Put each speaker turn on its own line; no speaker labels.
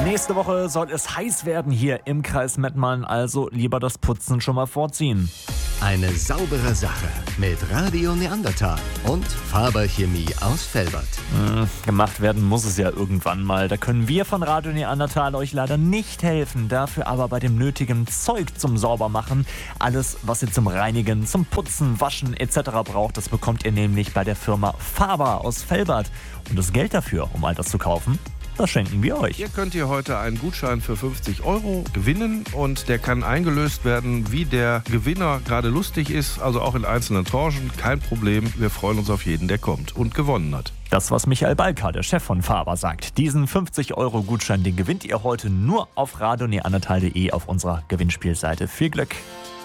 Nächste Woche soll es heiß werden hier im Kreis Mettmann, also lieber das Putzen schon mal vorziehen.
Eine saubere Sache mit Radio Neandertal und Faber Chemie aus Velbert.
Gemacht werden muss es ja irgendwann mal. Da können wir von Radio Neandertal euch leider nicht helfen. Dafür aber bei dem nötigen Zeug zum Saubermachen. Alles, was ihr zum Reinigen, zum Putzen, Waschen etc. braucht, das bekommt ihr nämlich bei der Firma Faber aus Velbert. Und das Geld dafür, um all das zu kaufen, das schenken wir euch.
Ihr könnt hier heute einen Gutschein für 50 € gewinnen und der kann eingelöst werden, wie der Gewinner gerade lustig ist, also auch in einzelnen Tranchen. Kein Problem, wir freuen uns auf jeden, der kommt und gewonnen hat.
Das, was Michael Balka, der Chef von Faber, sagt. Diesen 50-€ Gutschein, den gewinnt ihr heute nur auf radioneandertal.de auf unserer Gewinnspielseite. Viel Glück!